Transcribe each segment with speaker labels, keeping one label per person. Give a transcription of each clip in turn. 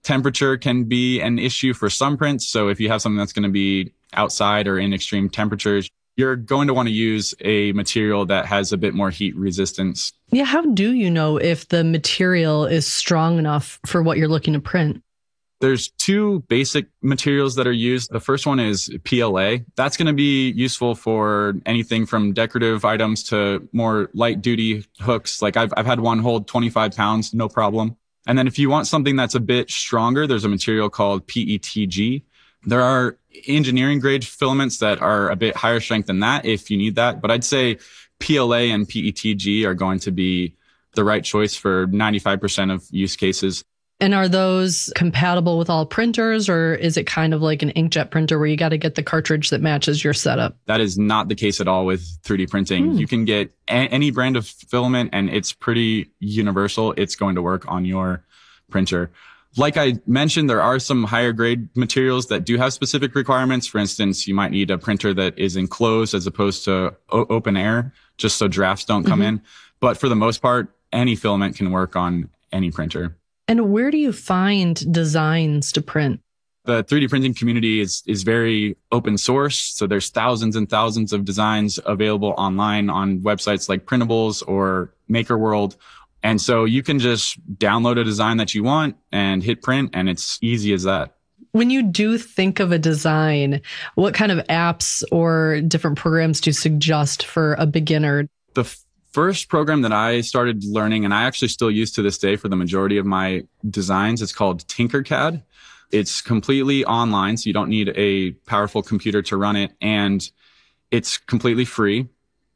Speaker 1: Temperature can be an issue for some prints. So if you have something that's going to be outside or in extreme temperatures, you're going to want to use a material that has a bit more heat resistance.
Speaker 2: Yeah, how do you know if the material is strong enough for what you're looking to print?
Speaker 1: There's two basic materials that are used. The first one is PLA. That's going to be useful for anything from decorative items to more light duty hooks. Like I've had one hold 25 pounds, no problem. And then if you want something that's a bit stronger, there's a material called PETG. There are engineering grade filaments that are a bit higher strength than that if you need that. But I'd say PLA and PETG are going to be the right choice for 95% of use cases.
Speaker 2: And are those compatible with all printers, or is it kind of like an inkjet printer where you got to get the cartridge that matches your setup?
Speaker 1: That is not the case at all with 3D printing. You can get any brand of filament and it's pretty universal. It's going to work on your printer. Like I mentioned, there are some higher grade materials that do have specific requirements. For instance, you might need a printer that is enclosed as opposed to open air, just so drafts don't come in. But for the most part, any filament can work on any printer.
Speaker 2: And where do you find designs to print?
Speaker 1: The 3D printing community is very open source. So there's thousands and thousands of designs available online on websites like Printables or MakerWorld. And so you can just download a design that you want and hit print, and it's easy as that.
Speaker 2: When you do think of a design, what kind of apps or different programs do you suggest for a beginner?
Speaker 1: The first program that I started learning, and I actually still use to this day for the majority of my designs, is called Tinkercad. It's completely online, so you don't need a powerful computer to run it, and it's completely free,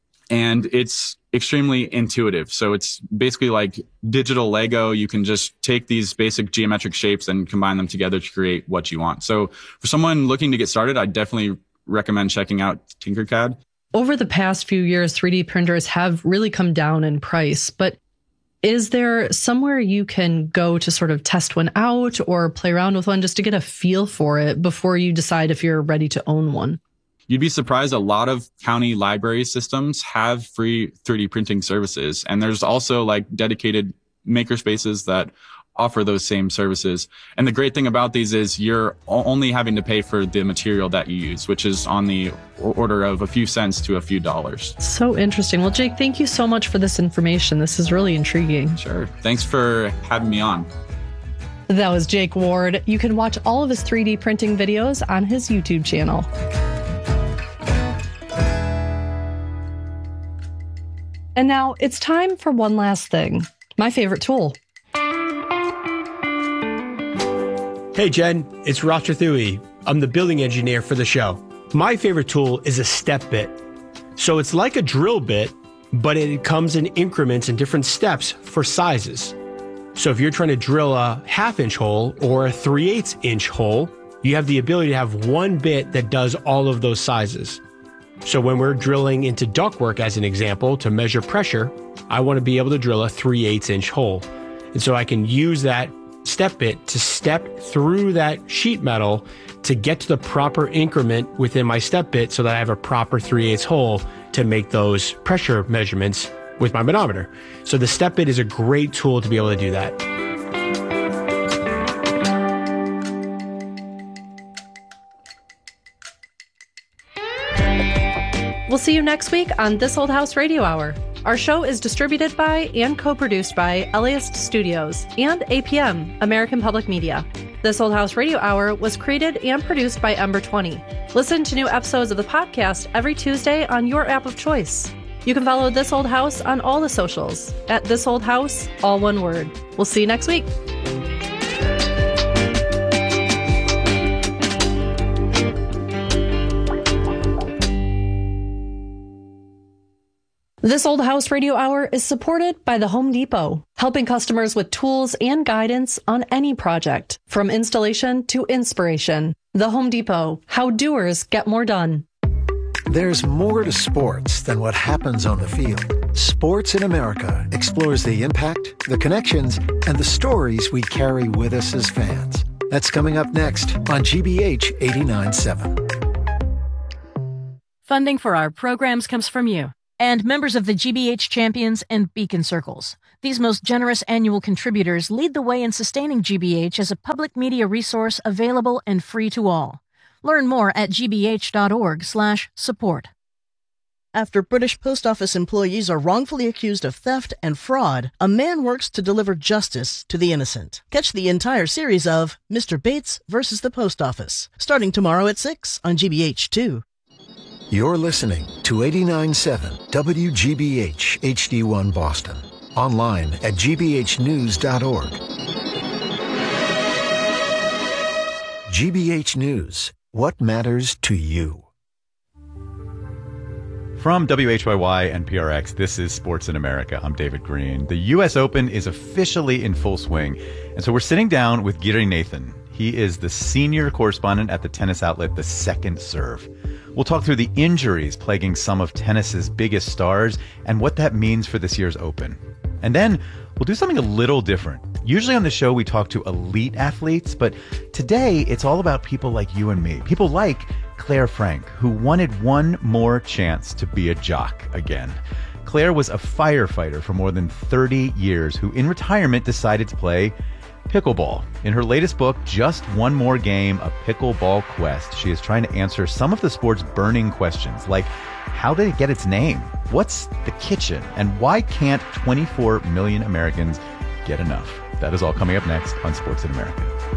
Speaker 1: and it's extremely intuitive. So it's basically like digital Lego. You can just take these basic geometric shapes and combine them together to create what you want. So for someone looking to get started, I definitely recommend checking out Tinkercad.
Speaker 2: Over the past few years, 3D printers have really come down in price, but is there somewhere you can go to sort of test one out or play around with one just to get a feel for it before you decide if you're ready to own one?
Speaker 1: You'd be surprised. A lot of county library systems have free 3D printing services. And there's also like dedicated makerspaces that offer those same services. And the great thing about these is you're only having to pay for the material that you use, which is on the order of a few cents to a few dollars.
Speaker 2: So interesting. Well, Jake, thank you so much for this information. This is really intriguing.
Speaker 1: Sure. Thanks for having me on.
Speaker 2: That was Jake Ward. You can watch all of his 3D printing videos on his YouTube channel. And now it's time for one last thing. My favorite tool.
Speaker 3: Hey, Jen, it's Ross Thui. I'm the building engineer for the show. My favorite tool is a step bit. So it's like a drill bit, but it comes in increments and different steps for sizes. So if you're trying to drill a 1/2 inch hole or a 3/8 inch hole, you have the ability to have one bit that does all of those sizes. So when we're drilling into ductwork, as an example, to measure pressure, I want to be able to drill a 3/8 inch hole. And so I can use that step bit to step through that sheet metal to get to the proper increment within my step bit so that I have a proper 3/8 hole to make those pressure measurements with my manometer. So the step bit is a great tool to be able to do that.
Speaker 2: We'll see you next week on This Old House Radio Hour. Our show is distributed by and co-produced by LAist Studios and APM, American Public Media. This Old House Radio Hour was created and produced by Ember 20. Listen to new episodes of the podcast every Tuesday on your app of choice. You can follow This Old House on all the socials at This Old House, all one word. We'll see you next week. This Old House Radio Hour is supported by the Home Depot, helping customers with tools and guidance on any project, from installation to inspiration. The Home Depot, how doers get more done.
Speaker 4: There's more to sports than what happens on the field. Sports in America explores the impact, the connections, and the stories we carry with us as fans. That's coming up next on GBH 89.7.
Speaker 5: Funding for our programs comes from you and members of the GBH Champions and Beacon Circles. These most generous annual contributors lead the way in sustaining GBH as a public media resource available and free to all. Learn more at gbh.org/support.
Speaker 6: After British Post Office employees are wrongfully accused of theft and fraud, a man works to deliver justice to the innocent. Catch the entire series of Mr. Bates versus the Post Office, starting tomorrow at 6 on GBH2.
Speaker 4: You're listening to 89.7 WGBH HD1 Boston. Online at gbhnews.org. GBH News. What matters to you?
Speaker 7: From WHYY and PRX, this is Sports in America. I'm David Green. The U.S. Open is officially in full swing, and so we're sitting down with Giri Nathan. He is the senior correspondent at the tennis outlet The Second Serve. We'll talk through the injuries plaguing some of tennis's biggest stars and what that means for this year's Open. And then we'll do something a little different. Usually on the show, we talk to elite athletes, but today it's all about people like you and me. People like Claire Frank, who wanted one more chance to be a jock again. Claire was a firefighter for more than 30 years who, in retirement, decided to play pickleball. In her latest book, Just One More Game, A Pickleball Quest, she is trying to answer some of the sport's burning questions, like how did it get its name? What's the kitchen? And why can't 24 million Americans get enough? That is all coming up next on Sports in America.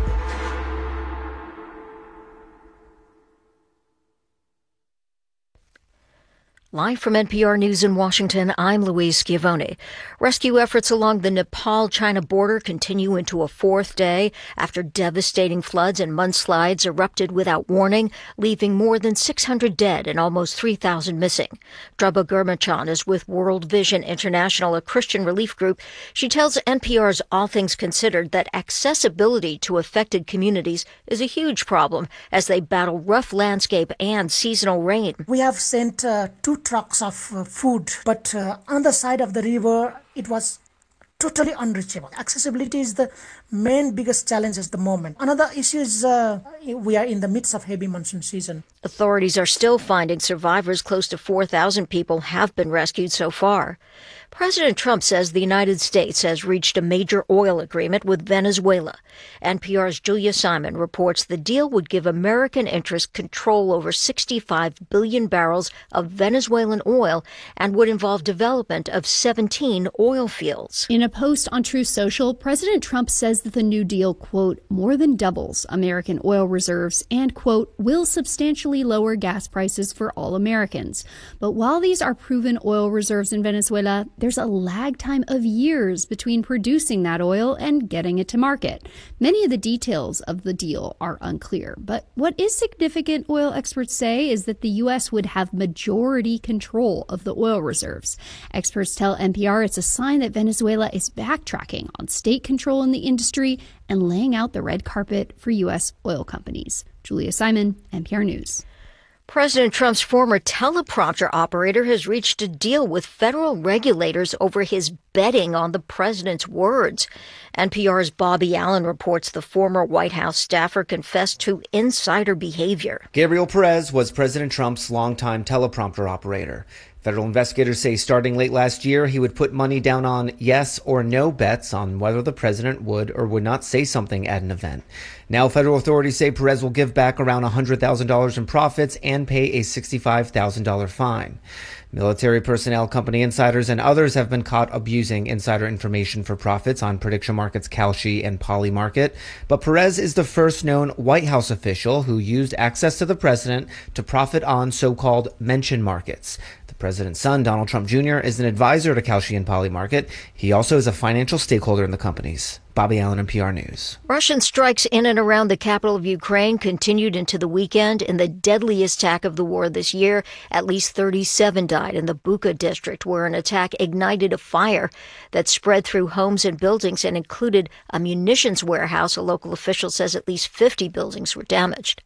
Speaker 8: Live from NPR News in Washington, I'm Louise Schiavone. Rescue efforts along the Nepal-China border continue into a fourth day after devastating floods and mudslides erupted without warning, leaving more than 600 dead and almost 3,000 missing. Drabha Gurmachan is with World Vision International, a Christian relief group. She tells NPR's All Things Considered that accessibility to affected communities is a huge problem as they battle rough landscape and seasonal rain.
Speaker 9: We have sent 2 trucks of food, but on the side of the river, it was totally unreachable. Accessibility is the main biggest challenge at the moment. Another issue is we are in the midst of heavy monsoon season.
Speaker 8: Authorities are still finding survivors. Close to 4,000 people have been rescued so far. President Trump says the United States has reached a major oil agreement with Venezuela. NPR's Julia Simon reports the deal would give American interests control over 65 billion barrels of Venezuelan oil and would involve development of 17 oil fields.
Speaker 10: In a post on Truth Social, President Trump says that the new deal, quote, more than doubles American oil reserves and, quote, will substantially lower gas prices for all Americans. But while these are proven oil reserves in Venezuela, there's a lag time of years between producing that oil and getting it to market. Many of the details of the deal are unclear, but what is significant, oil experts say, is that the U.S. would have majority control of the oil reserves. Experts tell NPR it's a sign that Venezuela is backtracking on state control in the industry and laying out the red carpet for U.S. oil companies. Julia Simon, NPR News.
Speaker 8: President Trump's former teleprompter operator has reached a deal with federal regulators over his betting on the president's words. NPR's Bobby Allen reports the former White House staffer confessed to insider behavior.
Speaker 11: Gabriel Perez was President Trump's longtime teleprompter operator. Federal investigators say starting late last year, he would put money down on yes or no bets on whether the president would or would not say something at an event. Now, federal authorities say Perez will give back around $100,000 in profits and pay a $65,000 fine. Military personnel, company insiders, and others have been caught abusing insider information for profits on prediction markets Kalshi and Polymarket. But Perez is the first known White House official who used access to the president to profit on so-called mention markets. The president's son, Donald Trump Jr., is an advisor to Kalshi and Polymarket. He also is a financial stakeholder in the companies. Bobby Allen, NPR News.
Speaker 8: Russian strikes in and around the capital of Ukraine continued into the weekend in the deadliest attack of the war this year. At least 37 died in the Bucha district, where an attack ignited a fire that spread through homes and buildings and included a munitions warehouse. A local official says at least 50 buildings were damaged.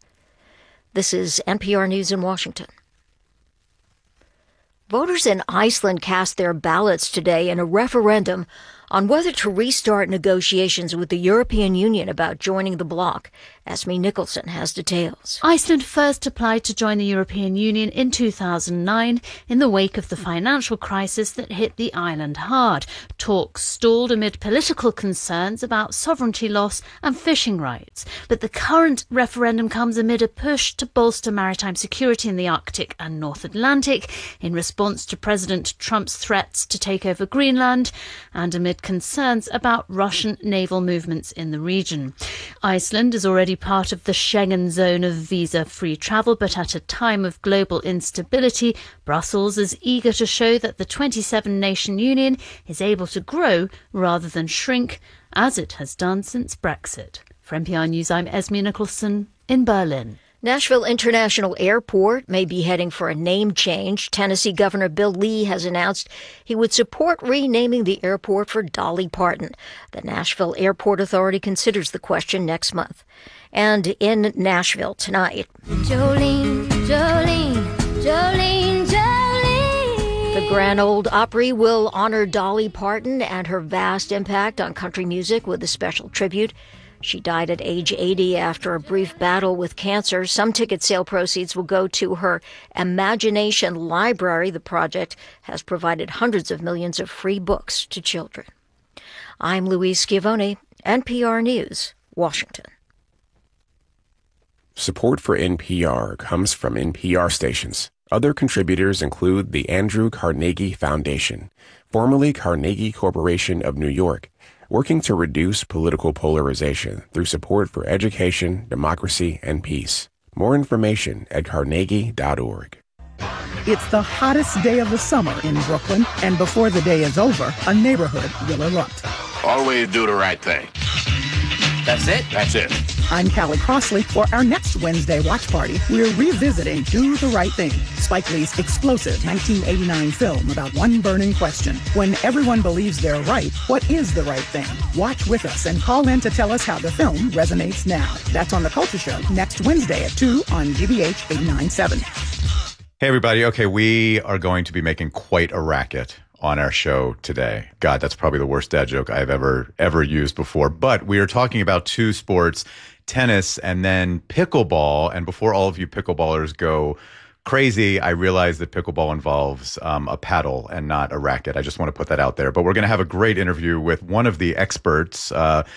Speaker 8: This is NPR News in Washington. Voters in Iceland cast their ballots today in a referendum on whether to restart negotiations with the European Union about joining the bloc. Esme Nicholson has details.
Speaker 12: Iceland first applied to join the European Union in 2009 in the wake of the financial crisis that hit the island hard. Talks stalled amid political concerns about sovereignty loss and fishing rights. But the current referendum comes amid a push to bolster maritime security in the Arctic and North Atlantic in response to President Trump's threats to take over Greenland and amid concerns about Russian naval movements in the region. Iceland is already part of the Schengen zone of visa-free travel, but at a time of global instability, Brussels is eager to show that the 27-nation union is able to grow rather than shrink, as it has done since Brexit. For NPR News, I'm Esme Nicholson in Berlin.
Speaker 8: Nashville International Airport may be heading for a name change. Tennessee Governor Bill Lee has announced he would support renaming the airport for Dolly Parton. The Nashville Airport Authority considers the question next month. And in Nashville tonight,
Speaker 13: Jolene, Jolene, Jolene, Jolene.
Speaker 8: The Grand Ole Opry will honor Dolly Parton and her vast impact on country music with a special tribute. She died at age 80 after a brief battle with cancer. Some ticket sale proceeds will go to her Imagination Library. The project has provided hundreds of millions of free books to children. I'm Louise Schiavone, NPR News, Washington.
Speaker 14: Support for NPR comes from NPR stations. Other contributors include the Andrew Carnegie Foundation, formerly Carnegie Corporation of New York, working to reduce political polarization through support for education, democracy, and peace. More information at carnegie.org.
Speaker 15: It's the hottest day of the summer in Brooklyn, and before the day is over, a neighborhood will erupt.
Speaker 16: Always do the right thing. That's it? That's it.
Speaker 15: I'm Callie Crossley. For our next Wednesday watch party, we're revisiting Do the Right Thing, Spike Lee's explosive 1989 film about one burning question. When everyone believes they're right, what is the right thing? Watch with us and call in to tell us how the film resonates now. That's on The Culture Show next Wednesday at 2 on GBH 89.7.
Speaker 7: Hey, everybody. Okay, we are going to be making quite a racket on our show today. God, that's probably the worst dad joke I've ever used before. But we are talking about two sports, tennis and then pickleball. And before all of you pickleballers go crazy, I realize that pickleball involves a paddle and not a racket. I just want to put that out there. But we're going to have a great interview with one of the experts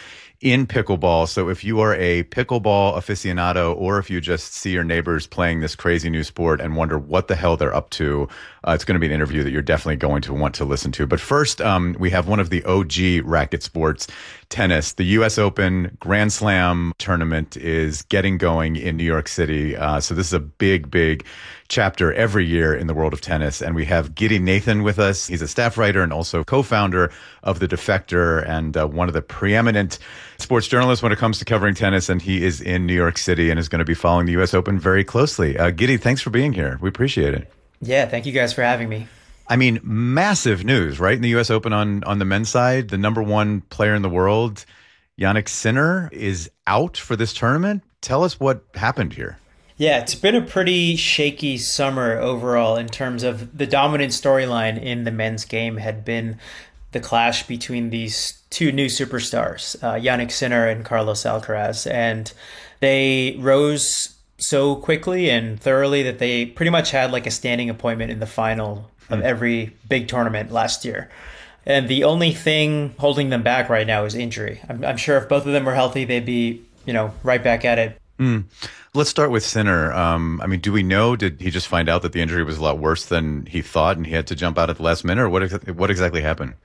Speaker 7: in pickleball. So if you are a pickleball aficionado, or if you just see your neighbors playing this crazy new sport and wonder what the hell they're up to, it's going to be an interview that you're definitely going to want to listen to. But first, we have one of the OG racket sports, tennis. The U.S. Open Grand Slam tournament is getting going in New York City. So this is a big chapter every year in the world of tennis. And we have Giddy Nathan with us. He's a staff writer and also co-founder of The Defector and one of the preeminent sports journalists when it comes to covering tennis. And he is in New York City and is going to be following the U.S. Open very closely. Giddy, thanks for being here. We appreciate it.
Speaker 17: Yeah, thank you guys for having me.
Speaker 7: I mean, massive news, right? In the U.S. Open on the men's side, the number one player in the world, Jannik Sinner, is out for this tournament. Tell us what happened here.
Speaker 17: Yeah, it's been a pretty shaky summer overall in terms of the dominant storyline in the men's game had been the clash between these two new superstars, Jannik Sinner and Carlos Alcaraz. And they rose so quickly and thoroughly that they pretty much had like a standing appointment in the final of every big tournament last year. And the only thing holding them back right now is injury. I'm sure if both of them were healthy, they'd be, right back at it.
Speaker 7: Let's start with Sinner. I mean, do we know, did he just find out that the injury was a lot worse than he thought and he had to jump out at the last minute, or what exactly happened?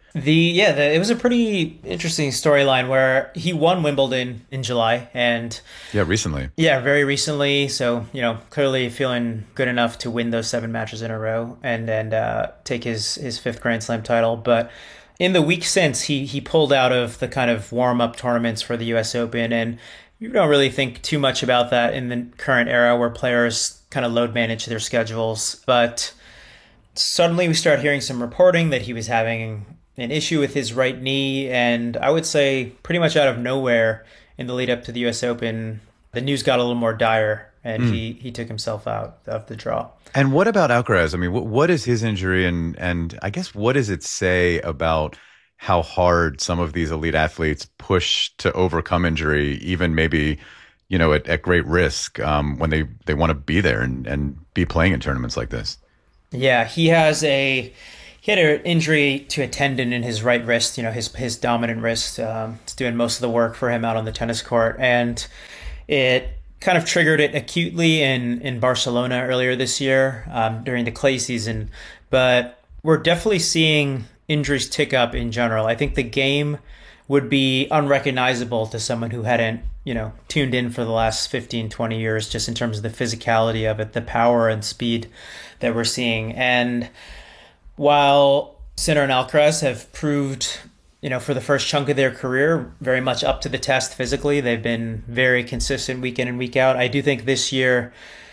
Speaker 17: It was a pretty interesting storyline where he won Wimbledon in July and
Speaker 7: recently.
Speaker 17: Yeah, very recently. So, clearly feeling good enough to win those 7 matches in a row and take his 5th Grand Slam title. But in the week since, he pulled out of the kind of warm-up tournaments for the US Open, and you don't really think too much about that in the current era where players kind of load manage their schedules. But suddenly we start hearing some reporting that he was having an issue with his right knee. And I would say pretty much out of nowhere in the lead up to the US Open, the news got a little more dire and he took himself out of the draw.
Speaker 7: And what about Alcaraz? I mean, what is his injury? And I guess what does it say about how hard some of these elite athletes push to overcome injury, even maybe, at great risk when they want to be there and be playing in tournaments like this.
Speaker 17: Yeah, he had an injury to a tendon in his right wrist, his dominant wrist. It's doing most of the work for him out on the tennis court. And it kind of triggered it acutely in Barcelona earlier this year during the clay season. But we're definitely seeing injuries tick up in general. I think the game would be unrecognizable to someone who hadn't, tuned in for the last 15, 20 years, just in terms of the physicality of it, the power and speed that we're seeing. And while Sinner and Alcaraz have proved, for the first chunk of their career, very much up to the test physically, they've been very consistent week in and week out. I do think this year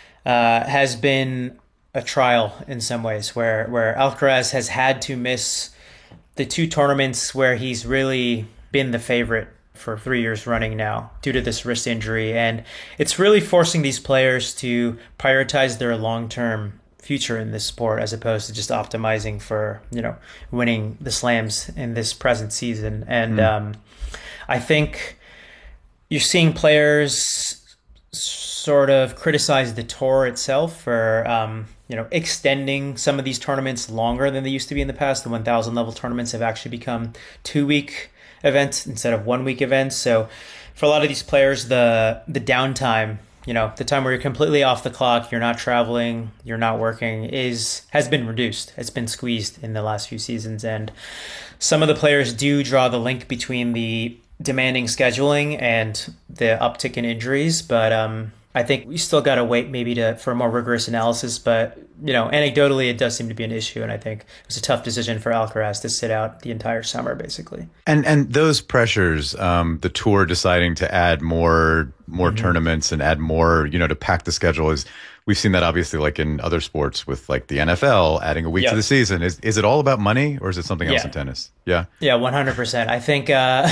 Speaker 17: has been a trial in some ways, where Alcaraz has had to miss the two tournaments where he's really been the favorite for 3 years running now due to this wrist injury. And it's really forcing these players to prioritize their long-term future in this sport as opposed to just optimizing for, winning the slams in this present season. And I think you're seeing players sort of criticize the tour itself for, extending some of these tournaments longer than they used to be in the past. The 1,000 level tournaments have actually become 2-week events instead of 1-week events. So for a lot of these players, the downtime, the time where you're completely off the clock, you're not traveling, you're not working, has been reduced. It's been squeezed in the last few seasons. And some of the players do draw the link between the demanding scheduling and the uptick in injuries. But I think we still got to wait maybe for a more rigorous analysis. But, anecdotally, it does seem to be an issue. And I think it was a tough decision for Alcaraz to sit out the entire summer, basically.
Speaker 7: And those pressures, the tour deciding to add more tournaments and add more, to pack the schedule, we've seen that obviously like in other sports with like the NFL adding a week to the season. Is it all about money or is it something else in tennis? Yeah. Yeah,
Speaker 17: 100%. I think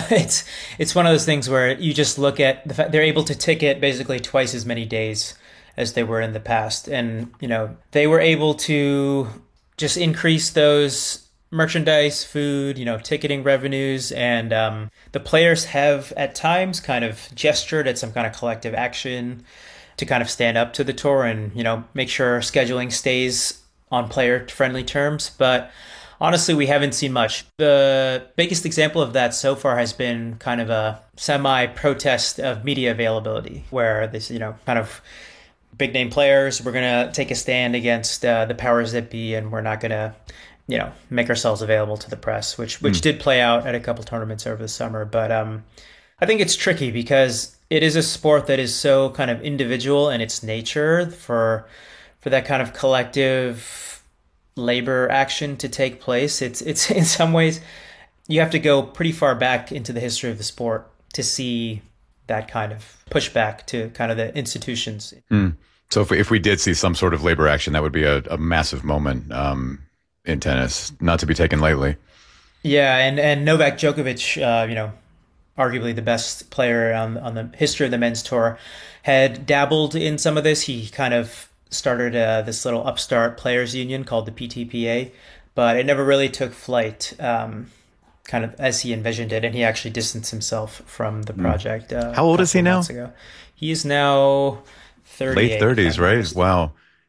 Speaker 17: it's one of those things where you just look at the fact they're able to ticket basically twice as many days as they were in the past. And, they were able to just increase those merchandise, food, ticketing revenues. And the players have at times kind of gestured at some kind of collective action to kind of stand up to the tour and, make sure scheduling stays on player-friendly terms. But honestly, we haven't seen much. The biggest example of that so far has been kind of a semi-protest of media availability, where this, kind of big-name players, we're going to take a stand against the powers that be, and we're not going to, make ourselves available to the press, which did play out at a couple tournaments over the summer. But I think it's tricky because it is a sport that is so kind of individual in its nature for that kind of collective labor action to take place. It's in some ways you have to go pretty far back into the history of the sport to see that kind of pushback to kind of the institutions.
Speaker 7: So if we did see some sort of labor action, that would be a massive moment in tennis, not to be taken lightly.
Speaker 17: Yeah, and Novak Djokovic, arguably the best player on the history of the men's tour, had dabbled in some of this. He kind of started this little upstart players union called the PTPA, but it never really took flight, kind of as he envisioned it, and he actually distanced himself from the project.
Speaker 7: How old is he now?
Speaker 17: He is now 38.
Speaker 7: Late 30s, right? Wow.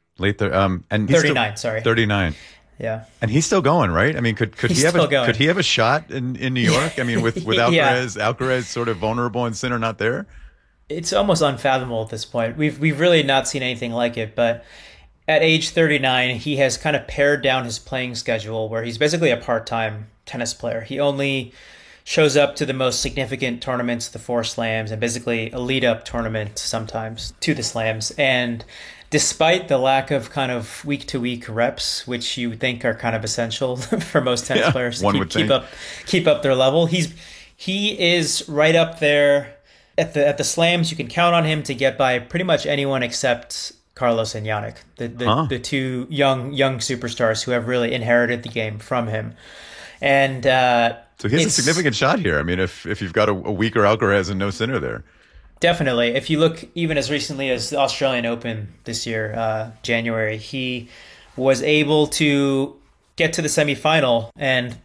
Speaker 7: And
Speaker 17: 39, sorry.
Speaker 7: 39.
Speaker 17: Yeah.
Speaker 7: And he's still going, right? I mean, could he have a shot in New York? I mean, with Alcaraz sort of vulnerable and Sinner not there?
Speaker 17: It's almost unfathomable at this point. We've really not seen anything like it, but at age 39, he has kind of pared down his playing schedule where he's basically a part-time tennis player. He only shows up to the most significant tournaments, the 4 slams, and basically a lead-up tournament sometimes to the slams. And despite the lack of kind of week-to-week reps, which you think are kind of essential for most tennis players to keep up their level, he is right up there at the slams. You can count on him to get by pretty much anyone except Carlos and Jannik, the two young superstars who have really inherited the game from him. And
Speaker 7: so he has a significant shot here. I mean, if you've got a weaker Alcaraz and no Sinner there.
Speaker 17: Definitely. If you look even as recently as the Australian Open this year, January, he was able to get to the semifinal and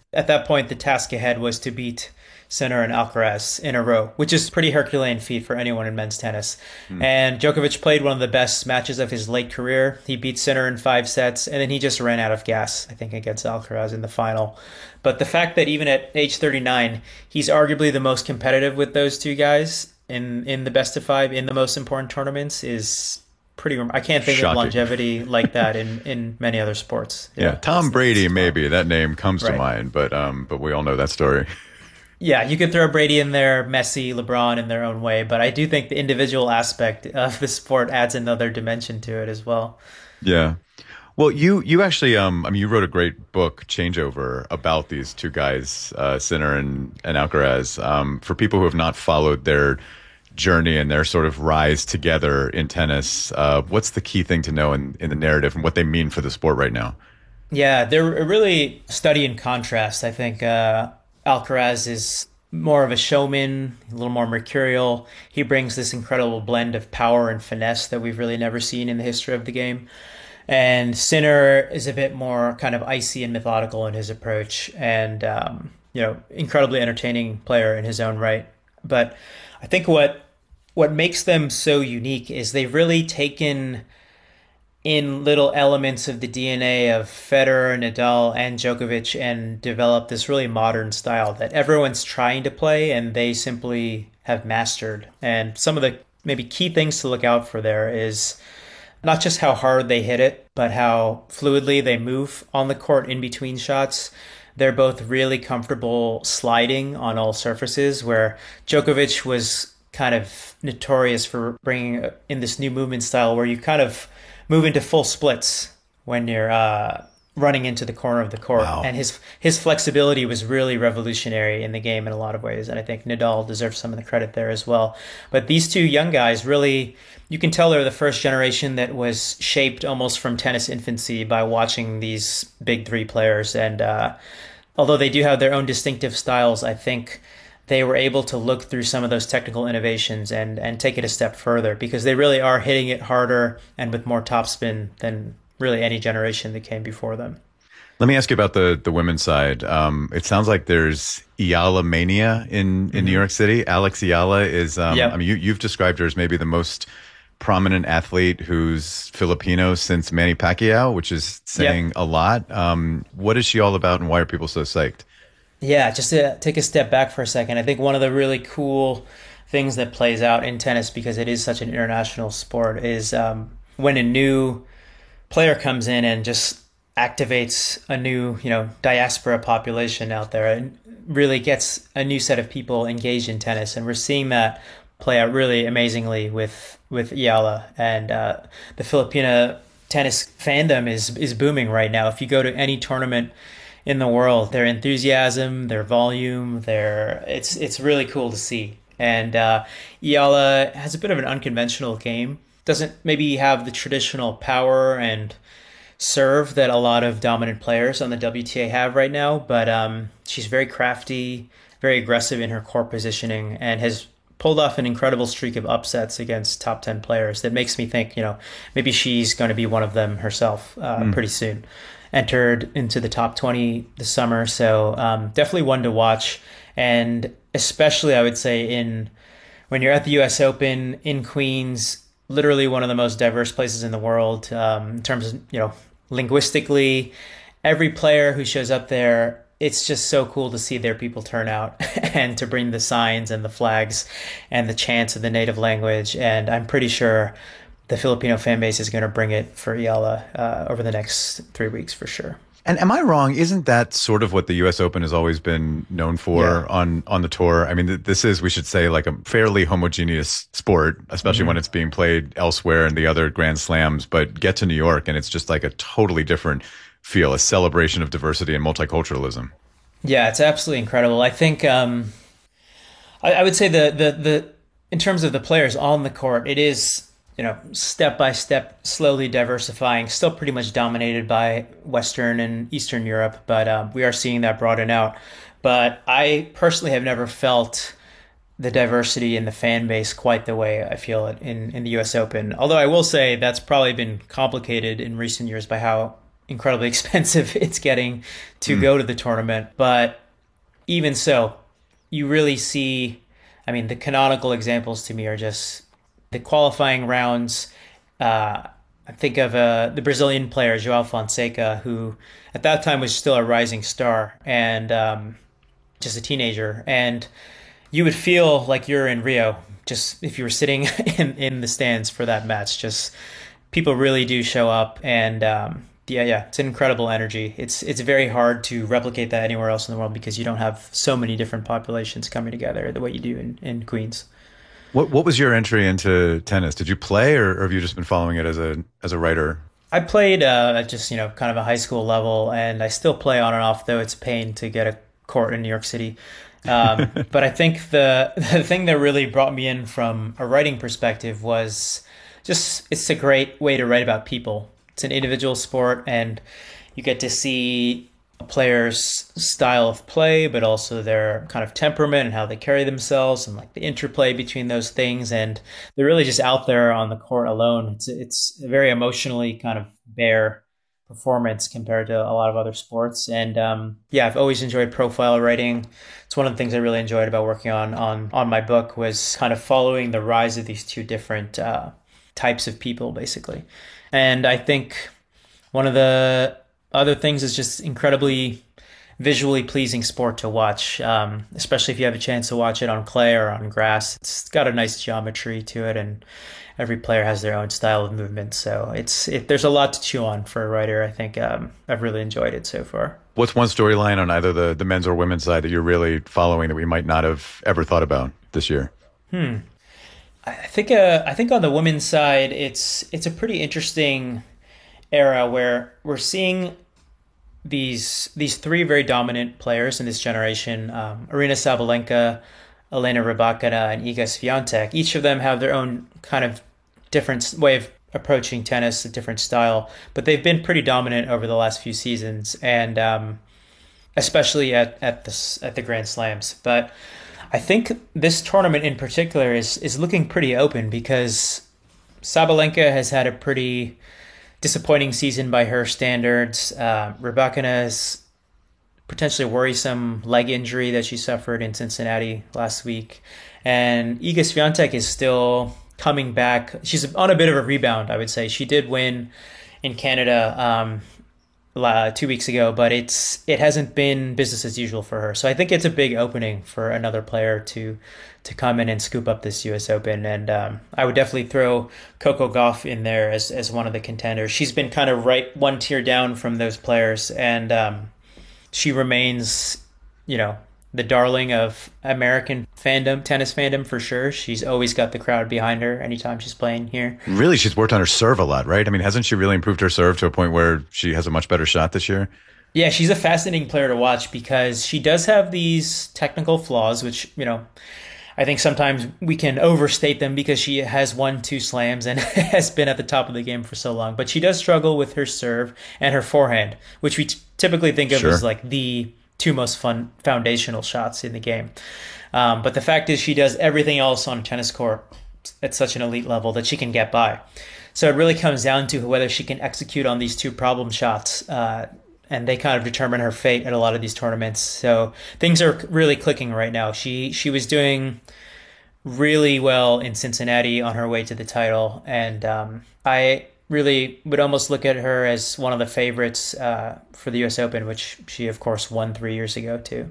Speaker 17: at that point, the task ahead was to beat Sinner and Alcaraz in a row, which is pretty Herculean feat for anyone in men's tennis. And Djokovic played one of the best matches of his late career. He beat Sinner in 5 sets, and then he just ran out of gas, I think, against Alcaraz in the final. But the fact that even at age 39, he's arguably the most competitive with those two guys in the best of 5 in the most important tournaments is pretty. I can't think of longevity like that in many other sports.
Speaker 7: Yeah, Tom Brady, maybe that name comes to mind, but we all know that story.
Speaker 17: Yeah, you could throw Brady in there, Messi, LeBron in their own way, but I do think the individual aspect of the sport adds another dimension to it as well.
Speaker 7: Yeah. Well, you actually, you wrote a great book, Changeover, about these two guys, Sinner and Alcaraz. For people who have not followed their journey and their sort of rise together in tennis, what's the key thing to know in the narrative and what they mean for the sport right now?
Speaker 17: Yeah, they're a really study in contrast. I think Alcaraz is more of a showman, a little more mercurial. He brings this incredible blend of power and finesse that we've really never seen in the history of the game. And Sinner is a bit more kind of icy and methodical in his approach, and incredibly entertaining player in his own right. But I think what makes them so unique is they've really taken in little elements of the DNA of Federer, Nadal, and Djokovic and developed this really modern style that everyone's trying to play and they simply have mastered. And some of the maybe key things to look out for there is not just how hard they hit it, but how fluidly they move on the court in between shots. They're both really comfortable sliding on all surfaces, where Djokovic was kind of notorious for bringing in this new movement style where you kind of move into full splits when you're running into the corner of the court. Wow. And his flexibility was really revolutionary in the game in a lot of ways. And I think Nadal deserves some of the credit there as well. But these two young guys really, you can tell they're the first generation that was shaped almost from tennis infancy by watching these big three players. And although they do have their own distinctive styles, I think they were able to look through some of those technical innovations and take it a step further, because they really are hitting it harder and with more topspin than really any generation that came before them.
Speaker 7: Let me ask you about the women's side. It sounds like there's Iyala mania in New York City. Alex Iyala is, you've described her as maybe the most prominent athlete who's Filipino since Manny Pacquiao, which is saying a lot. What is she all about and why are people so psyched?
Speaker 17: Yeah, just to take a step back for a second, I think one of the really cool things that plays out in tennis, because it is such an international sport, is when a new player comes in and just activates a new, diaspora population out there and really gets a new set of people engaged in tennis. And we're seeing that play out really amazingly with Iyala. And the Filipina tennis fandom is booming right now. If you go to any tournament in the world, their enthusiasm, their volume, it's really cool to see. And Iyala has a bit of an unconventional game. Doesn't maybe have the traditional power and serve that a lot of dominant players on the WTA have right now, but she's very crafty, very aggressive in her court positioning, and has pulled off an incredible streak of upsets against top 10 players that makes me think, maybe she's going to be one of them herself pretty soon. Entered into the top 20 this summer, so definitely one to watch. And especially, I would say, when you're at the U.S. Open in Queens, literally one of the most diverse places in the world in terms of, linguistically, every player who shows up there, it's just so cool to see their people turn out and to bring the signs and the flags and the chants of the native language. And I'm pretty sure the Filipino fan base is going to bring it for Iyala over the next 3 weeks for sure.
Speaker 7: And am I wrong? Isn't that sort of what the U.S. Open has always been known for on the tour? I mean, this is, we should say, like a fairly homogeneous sport, especially when it's being played elsewhere in the other Grand Slams. But get to New York and it's just like a totally different feel, a celebration of diversity and multiculturalism.
Speaker 17: Yeah, it's absolutely incredible. I think I would say the in terms of the players on the court, it is, step by step, slowly diversifying, still pretty much dominated by Western and Eastern Europe, but we are seeing that broaden out. But I personally have never felt the diversity in the fan base quite the way I feel it in the U.S. Open. Although I will say that's probably been complicated in recent years by how incredibly expensive it's getting to go to the tournament. But even so, you really see, I mean, the canonical examples to me are just the qualifying rounds. I think of the Brazilian player, João Fonseca, who at that time was still a rising star and just a teenager. And you would feel like you're in Rio, just if you were sitting in the stands for that match. Just people really do show up, and it's an incredible energy. It's very hard to replicate that anywhere else in the world because you don't have so many different populations coming together the way you do in Queens.
Speaker 7: What was your entry into tennis? Did you play, or have you just been following it as a writer?
Speaker 17: I played at just kind of a high school level, and I still play on and off, though it's a pain to get a court in New York City. But I think the thing that really brought me in from a writing perspective was just it's a great way to write about people. It's an individual sport, and you get to see a player's style of play, but also their kind of temperament and how they carry themselves and like the interplay between those things. And they're really just out there on the court alone. It's a very emotionally kind of bare performance compared to a lot of other sports. And I've always enjoyed profile writing. It's one of the things I really enjoyed about working on my book was kind of following the rise of these two different types of people, basically. And I think one of the other things is just incredibly visually pleasing sport to watch, especially if you have a chance to watch it on clay or on grass. It's got a nice geometry to it, and every player has their own style of movement. So there's a lot to chew on for a writer. I think I've really enjoyed it so far.
Speaker 7: What's one storyline on either the men's or women's side that you're really following that we might not have ever thought about this year?
Speaker 17: I think on the women's side, it's a pretty interesting era where we're seeing these three very dominant players in this generation, Aryna Sabalenka, Elena Rybakina, and Iga Swiatek. Each of them have their own kind of different way of approaching tennis, a different style, but they've been pretty dominant over the last few seasons, and especially at the Grand Slams. But I think this tournament in particular is looking pretty open because Sabalenka has had a pretty disappointing season by her standards. Rybakina's potentially worrisome leg injury that she suffered in Cincinnati last week. And Iga Swiatek is still coming back. She's on a bit of a rebound, I would say. She did win in Canada 2 weeks ago, but it hasn't been business as usual for her. So I think it's a big opening for another player to come in and scoop up this U.S. Open. And I would definitely throw Coco Gauff in there as one of the contenders. She's been kind of right one tier down from those players, and she remains, the darling of American fandom, tennis fandom for sure. She's always got the crowd behind her anytime she's playing here.
Speaker 7: Really, she's worked on her serve a lot, right? I mean, hasn't she really improved her serve to a point where she has a much better shot this year?
Speaker 17: Yeah, she's a fascinating player to watch because she does have these technical flaws, which, I think sometimes we can overstate them because she has won 2 slams and has been at the top of the game for so long. But she does struggle with her serve and her forehand, which we typically think of as like the 2 most fun foundational shots in the game. But the fact is she does everything else on a tennis court at such an elite level that she can get by. So it really comes down to whether she can execute on these 2 problem shots, and they kind of determine her fate at a lot of these tournaments. So things are really clicking right now. She was doing really well in Cincinnati on her way to the title, and I really would almost look at her as one of the favorites for the U.S. Open, which she, of course, won 3 years ago, too.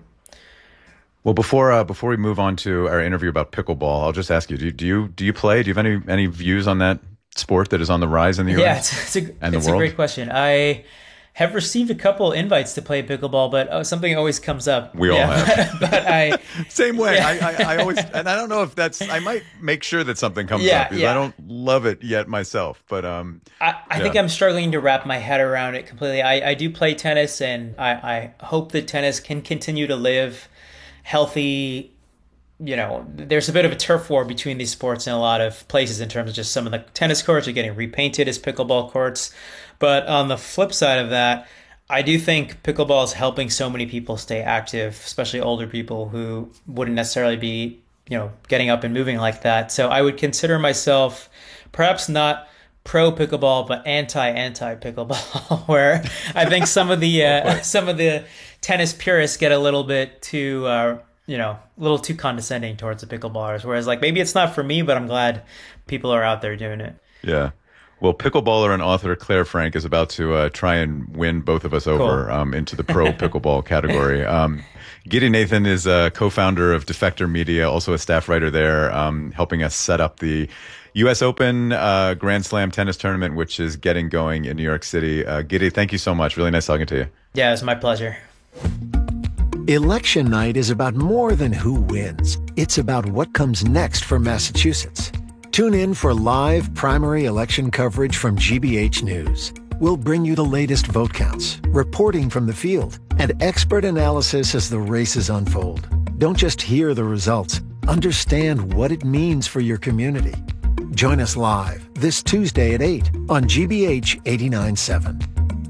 Speaker 7: Well, before we move on to our interview about pickleball, I'll just ask you: Do you play? Do you have any views on that sport that is on the rise in the U.S.
Speaker 17: Yeah, it's a great question. I have received a couple invites to play pickleball, but something always comes up.
Speaker 7: We all have.
Speaker 17: But
Speaker 7: same way. Yeah. I always, and I don't know if I might make sure that something comes up because I don't love it yet myself. But
Speaker 17: I think I'm struggling to wrap my head around it completely. I do play tennis, and I hope that tennis can continue to live healthy. There's a bit of a turf war between these sports in a lot of places in terms of just some of the tennis courts are getting repainted as pickleball courts. But on the flip side of that, I do think pickleball is helping so many people stay active, especially older people who wouldn't necessarily be, getting up and moving like that. So I would consider myself perhaps not pro pickleball but anti pickleball, where I think some of the tennis purists get a little bit too a little too condescending towards the pickleballers. Whereas like maybe it's not for me, but I'm glad people are out there doing it.
Speaker 7: Yeah. Well, pickleballer and author Claire Frank is about to try and win both of us over into the pro pickleball category. Gideon Nathan is a co-founder of Defector Media, also a staff writer there, helping us set up the U.S. Open Grand Slam tennis tournament, which is getting going in New York City. Giddy, thank you so much. Really nice talking to you.
Speaker 17: Yeah, it was my pleasure.
Speaker 4: Election night is about more than who wins. It's about what comes next for Massachusetts. Tune in for live primary election coverage from GBH News. We'll bring you the latest vote counts, reporting from the field, and expert analysis as the races unfold. Don't just hear the results, understand what it means for your community. Join us live this Tuesday at 8 on GBH 89.7.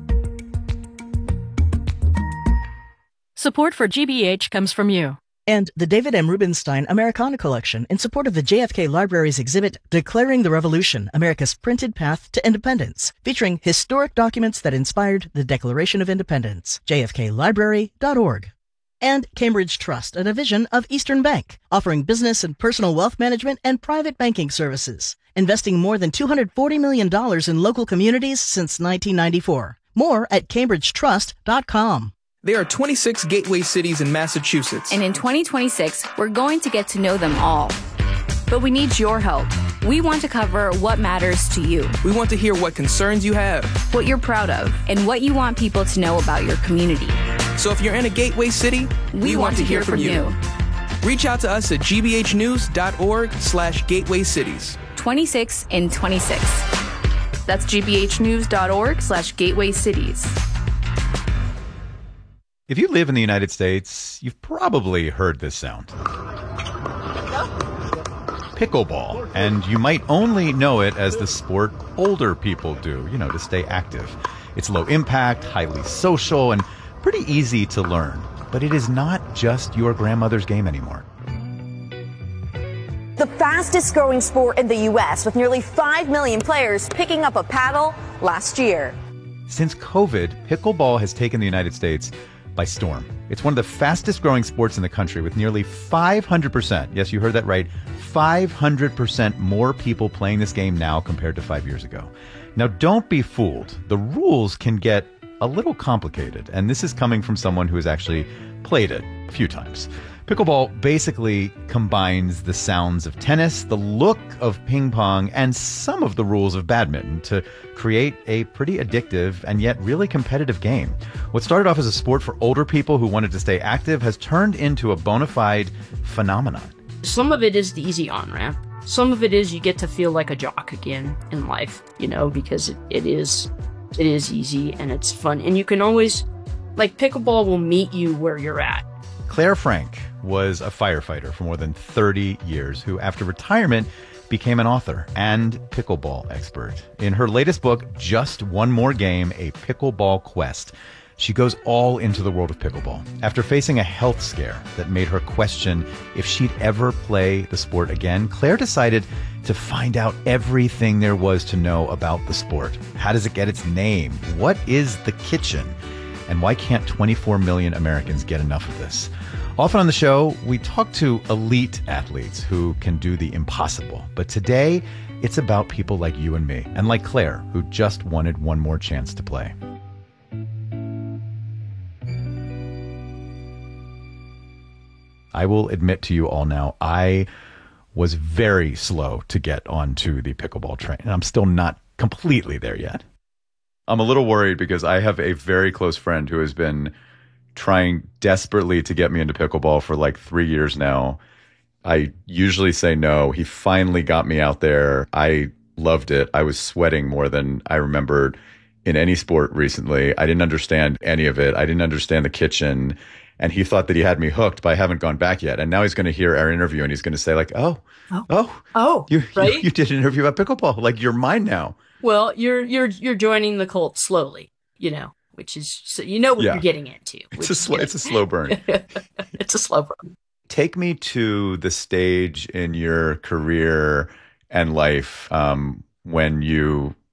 Speaker 5: Support for GBH comes from you.
Speaker 6: And the David M. Rubenstein Americana Collection in support of the JFK Library's exhibit, Declaring the Revolution, America's Printed Path to Independence, featuring historic documents that inspired the Declaration of Independence. jfklibrary.org. And Cambridge Trust, a division of Eastern Bank, offering business and personal wealth management and private banking services, investing more than $240 million in local communities since 1994. More at cambridgetrust.com.
Speaker 18: There are 26 gateway cities in Massachusetts.
Speaker 19: And in 2026, we're going to get to know them all. But we need your help. We want to cover what matters to you.
Speaker 18: We want to hear what concerns you have,
Speaker 19: what you're proud of, and what you want people to know about your community.
Speaker 18: So if you're in a gateway city, we want to hear from you. Reach out to us at gbhnews.org/gateway cities.
Speaker 19: 26 in 26. That's gbhnews.org/gateway cities.
Speaker 7: If you live in the United States, you've probably heard this sound. Pickleball. And you might only know it as the sport older people do, to stay active. It's low impact, highly social, and pretty easy to learn. But it is not just your grandmother's game anymore.
Speaker 20: The fastest growing sport in the U.S., with nearly 5 million players picking up a paddle last year.
Speaker 7: Since COVID, pickleball has taken the United States by storm. It's one of the fastest growing sports in the country, with nearly 500%, yes, you heard that right, 500% more people playing this game now compared to 5 years ago. Now, don't be fooled. The rules can get a little complicated, and this is coming from someone who has actually played it a few times. Pickleball basically combines the sounds of tennis, the look of ping pong, and some of the rules of badminton to create a pretty addictive and yet really competitive game. What started off as a sport for older people who wanted to stay active has turned into a bona fide phenomenon.
Speaker 21: Some of it is the easy on-ramp. Some of it is you get to feel like a jock again in life, because it is easy and it's fun. And you can always, pickleball will meet you where you're at.
Speaker 7: Claire Frank was a firefighter for more than 30 years who, after retirement, became an author and pickleball expert. In her latest book, Just One More Game, A Pickleball Quest, she goes all into the world of pickleball. After facing a health scare that made her question if she'd ever play the sport again, Claire decided to find out everything there was to know about the sport. How does it get its name? What is the kitchen? And why can't 24 million Americans get enough of this? Often on the show, we talk to elite athletes who can do the impossible. But today, it's about people like you and me, and like Claire, who just wanted one more chance to play. I will admit to you all now, I was very slow to get onto the pickleball train, and I'm still not completely there yet. I'm a little worried because I have a very close friend who has been trying desperately to get me into pickleball for 3 years now. I usually say no. He finally got me out there. I loved it. I was sweating more than I remembered in any sport recently. I didn't understand any of it. I didn't understand the kitchen. And he thought that he had me hooked, but I haven't gone back yet. And now he's going to hear our interview and he's going to say you did an interview about pickleball. You're mine now.
Speaker 21: Well, you're joining the cult slowly, which is what you're getting into.
Speaker 7: It's a slow burn.
Speaker 21: It's a slow burn.
Speaker 7: Take me to the stage in your career and life when you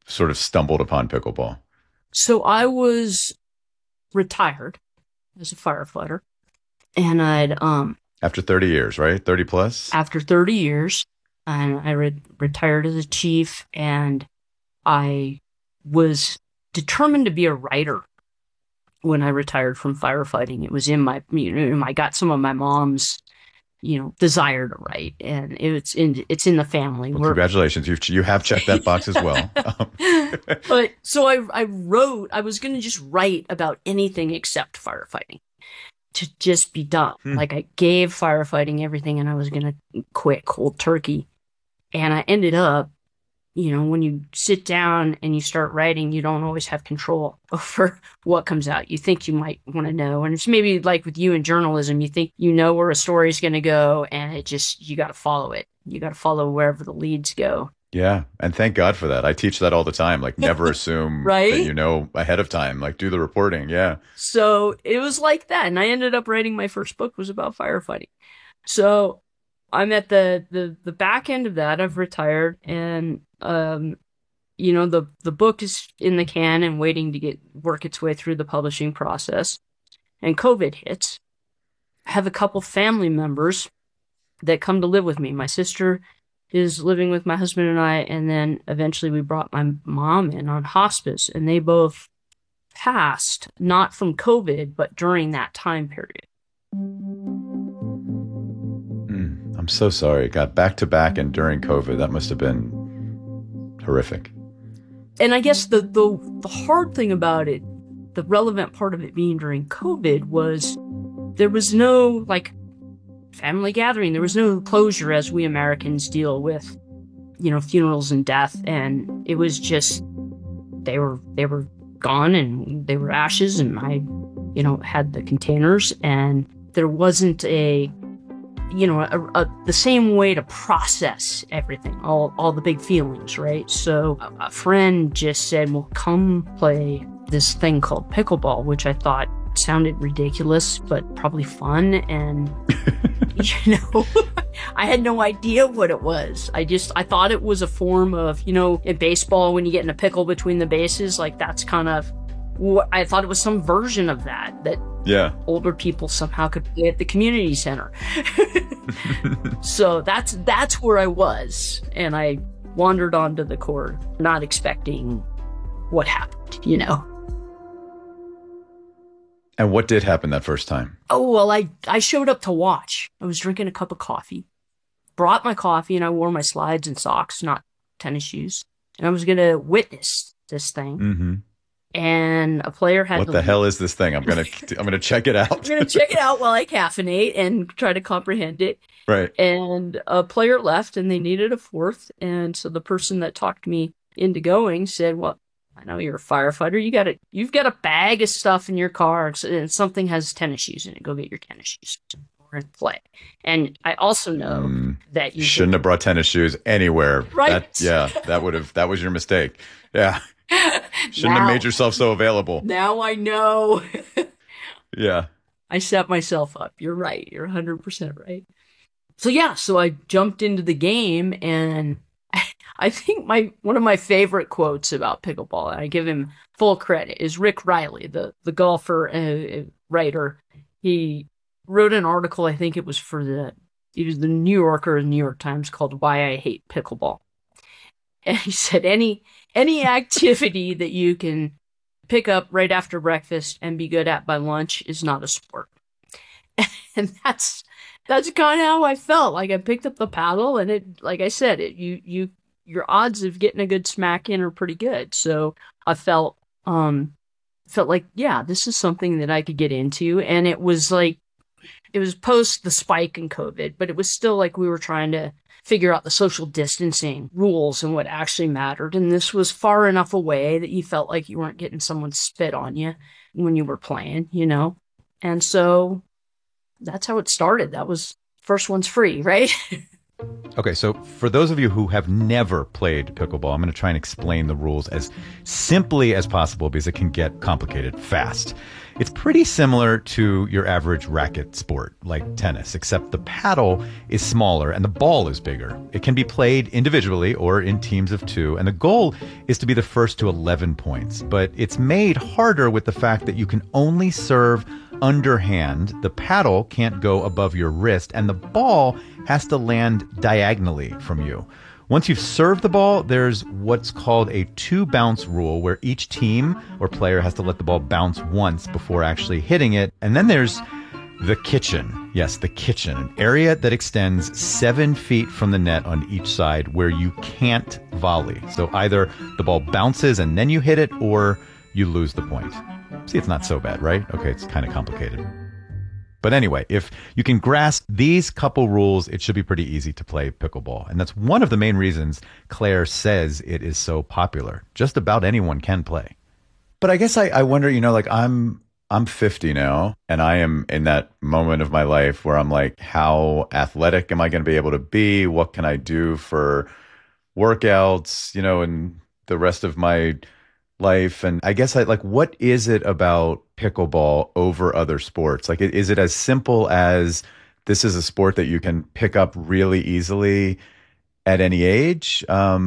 Speaker 7: sort of stumbled upon pickleball?
Speaker 21: So I was retired as a firefighter, and I'd
Speaker 7: After 30 years, right? 30 plus?
Speaker 21: After 30 years, and I retired as a chief, and I was determined to be a writer when I retired from firefighting. It was in my, I got some of my mom's, desire to write, and it's in the family.
Speaker 7: Well, congratulations. You have checked that box as well.
Speaker 21: But so I wrote, I was going to just write about anything except firefighting to just be done. Like I gave firefighting everything and I was going to quit cold turkey. And I ended up, when you sit down and you start writing, you don't always have control over what comes out. You think you might want to know. And it's maybe like with you in journalism, you think you know where a story is going to go, and you got to follow it. You got to follow wherever the leads go.
Speaker 7: Yeah. And thank God for that. I teach that all the time. Like never assume
Speaker 21: right?
Speaker 7: that you know ahead of time. Like do the reporting. Yeah.
Speaker 21: So it was like that. And I ended up writing my first book was about firefighting. So I'm at the back end of that. I've retired, and the book is in the can and waiting to work its way through the publishing process. And COVID hits. I have a couple family members that come to live with me. My sister is living with my husband and I, and then eventually we brought my mom in on hospice, and they both passed, not from COVID, but during that time period.
Speaker 7: I'm so sorry. Got back to back and during COVID. That must have been horrific.
Speaker 21: And I guess the hard thing about it, the relevant part of it being during COVID, was there was no family gathering. There was no closure as we Americans deal with, funerals and death. And it was just, they were gone and they were ashes, and I, had the containers, and there wasn't the same way to process everything, all the big feelings, right? So a friend just said, well, come play this thing called pickleball, which I thought sounded ridiculous, but probably fun. And, I had no idea what it was. I thought it was a form of, in baseball, when you get in a pickle between the bases, like that's kind of what I thought it was, some version of that
Speaker 7: yeah,
Speaker 21: older people somehow could play at the community center. So that's where I was. And I wandered onto the court, not expecting what happened,
Speaker 7: And what did happen that first time?
Speaker 21: Oh, well, I showed up to watch. I was drinking a cup of coffee, brought my coffee, and I wore my slides and socks, not tennis shoes. And I was going to witness this thing. Mm-hmm. And a player had
Speaker 7: What the hell is this thing? I'm going to check it out.
Speaker 21: I'm going to check it out while I caffeinate and try to comprehend it.
Speaker 7: Right.
Speaker 21: And a player left and they needed a fourth. And so the person that talked me into going said, well, I know you're a firefighter. You've got a bag of stuff in your car, and something has tennis shoes in it. Go get your tennis shoes and play. And I also know that you
Speaker 7: shouldn't have brought tennis shoes anywhere.
Speaker 21: Right.
Speaker 7: That was your mistake. Yeah. Shouldn't have made yourself so available.
Speaker 21: Now I know.
Speaker 7: Yeah.
Speaker 21: I set myself up. You're right. You're 100% right. So I jumped into the game, and I think one of my favorite quotes about pickleball, and I give him full credit, is Rick Riley, the golfer writer. He wrote an article, I think it was for the New Yorker and New York Times, called "Why I Hate Pickleball." And he said, any activity that you can pick up right after breakfast and be good at by lunch is not a sport. And that's kind of how I felt. Like I picked up the paddle, and it, like I said, your odds of getting a good smack in are pretty good. So I felt like, yeah, this is something that I could get into. And it was post the spike in COVID, but it was still like we were trying to figure out the social distancing rules and what actually mattered. And this was far enough away that you felt like you weren't getting someone spit on you when you were playing, And so that's how it started. That was first one's free, right?
Speaker 7: Okay, so for those of you who have never played pickleball, I'm going to try and explain the rules as simply as possible because it can get complicated fast. It's pretty similar to your average racket sport, like tennis, except the paddle is smaller and the ball is bigger. It can be played individually or in teams of 2, and the goal is to be the first to 11 points. But it's made harder with the fact that you can only serve underhand, the paddle can't go above your wrist, and the ball has to land diagonally from you. Once you've served the ball, there's what's called a 2-bounce rule, where each team or player has to let the ball bounce once before actually hitting it. And then there's the kitchen. Yes, the kitchen, an area that extends 7 feet from the net on each side where you can't volley. So either the ball bounces and then you hit it, or you lose the point. See, it's not so bad, right? Okay, it's kind of complicated. But anyway, if you can grasp these couple rules, it should be pretty easy to play pickleball. And that's one of the main reasons Claire says it is so popular. Just about anyone can play. But I guess I wonder, like I'm 50 now, and I am in that moment of my life where I'm like, how athletic am I going to be able to be? What can I do for workouts, and the rest of my life? And I guess what is it about pickleball over other sports? Like, is it as simple as this is a sport that you can pick up really easily at any age?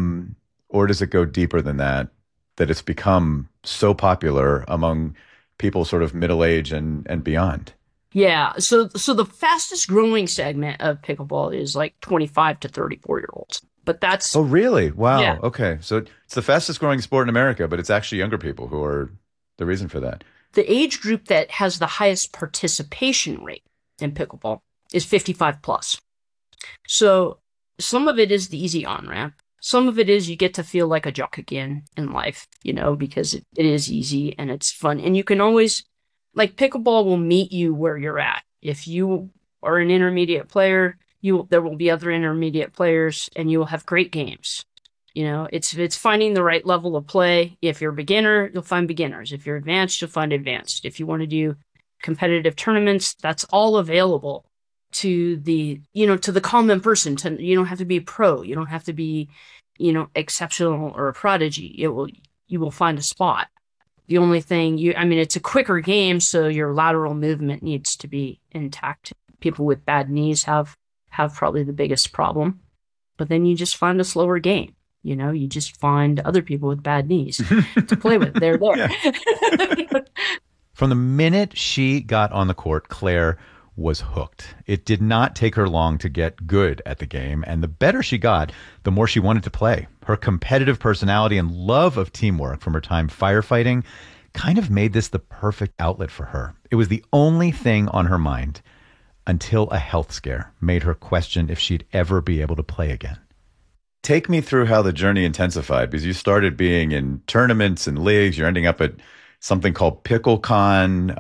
Speaker 7: Or does it go deeper than that it's become so popular among people sort of middle age and beyond?
Speaker 21: Yeah. So the fastest growing segment of pickleball is like 25 to 34 year olds. But that's...
Speaker 7: Oh, really? Wow.
Speaker 21: Yeah.
Speaker 7: Okay. So it's the fastest growing sport in America, but it's actually younger people who are the reason for that.
Speaker 21: The age group that has the highest participation rate in pickleball is 55 plus. So some of it is the easy on-ramp. Some of it is you get to feel like a jock again in life, because it is easy and it's fun. And you can always, pickleball will meet you where you're at. If you are an intermediate player, there will be other intermediate players, and you will have great games. It's finding the right level of play. If you're a beginner, you'll find beginners. If you're advanced, you'll find advanced. If you want to do competitive tournaments, that's all available to the common person. You don't have to be a pro. You don't have to be, exceptional or a prodigy. You will find a spot. The only thing it's a quicker game, so your lateral movement needs to be intact. People with bad knees have probably the biggest problem, but then you just find a slower game. You just find other people with bad knees to play with. They're there.
Speaker 7: Yeah. From the minute she got on the court, Claire was hooked. It did not take her long to get good at the game, and the better she got, the more she wanted to play. Her competitive personality and love of teamwork from her time firefighting kind of made this the perfect outlet for her. It was the only thing on her mind until a health scare made her question if she'd ever be able to play again. Take me through how the journey intensified, because you started being in tournaments and leagues. You're ending up at something called PickleCon.